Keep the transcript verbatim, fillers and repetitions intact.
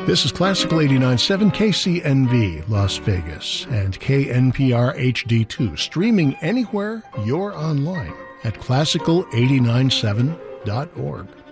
This is Classical eighty-nine point seven K C N V, Las Vegas, and K N P R H D two, streaming anywhere you're online at classical eighty nine seven dot org.